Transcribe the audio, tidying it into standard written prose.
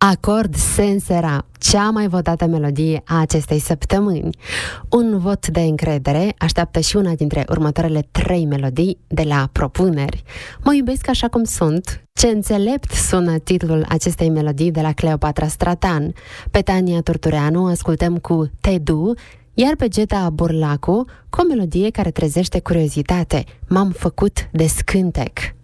Acord Sensera, cea mai votată melodie a acestei săptămâni. Un vot de încredere așteaptă și una dintre următoarele 3 melodii de la propuneri. Mă iubesc așa cum sunt. Ce înțelept sună titlul acestei melodii de la Cleopatra Stratan. Pe Tania Turtureanu ascultăm cu Te Du, iar pe Geta Burlacu cu o melodie care trezește curiozitate. M-am făcut de scântec.